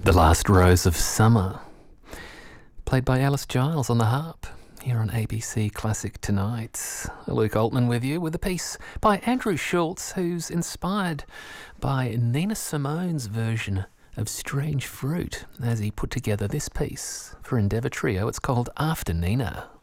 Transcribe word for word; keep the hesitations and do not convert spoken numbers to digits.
The Last Rose of Summer, played by Alice Giles on the harp, here on A B C Classic Tonight. Luke Altman with you, with a piece by Andrew Schultz, who's inspired by Nina Simone's version of Strange Fruit as he put together this piece for Endeavour Trio. It's called After Nina.